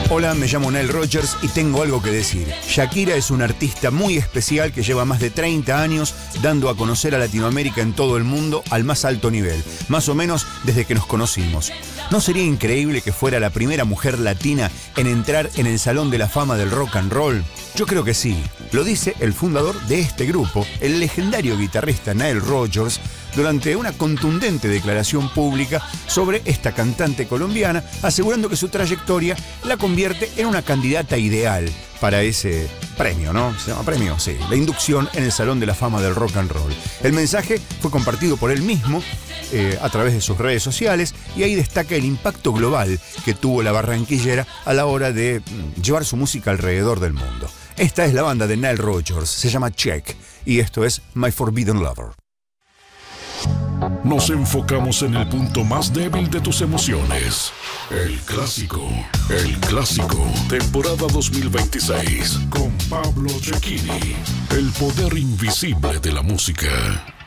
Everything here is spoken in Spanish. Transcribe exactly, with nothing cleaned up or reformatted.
Hola, me llamo Nile Rodgers y tengo algo que decir. Shakira es una artista muy especial que lleva más de treinta años dando a conocer a Latinoamérica en todo el mundo al más alto nivel, más o menos desde que nos conocimos. ¿No sería increíble que fuera la primera mujer latina en entrar en el Salón de la Fama del Rock and Roll? Yo creo que sí. Lo dice el fundador de este grupo, el legendario guitarrista Nile Rodgers, durante una contundente declaración pública sobre esta cantante colombiana, asegurando que su trayectoria la convierte en una candidata ideal para ese premio, ¿no? ¿Se llama premio? Sí, la inducción en el Salón de la Fama del Rock and Roll. El mensaje fue compartido por él mismo eh, a través de sus redes sociales y ahí destaca el impacto global que tuvo la barranquillera a la hora de mm, llevar su música alrededor del mundo. Esta es la banda de Nile Rodgers, se llama Check y esto es My Forbidden Lover. Nos enfocamos en el punto más débil de tus emociones. El clásico, el clásico, temporada dos mil veintiséis, con Pablo Cecchini, el poder invisible de la música.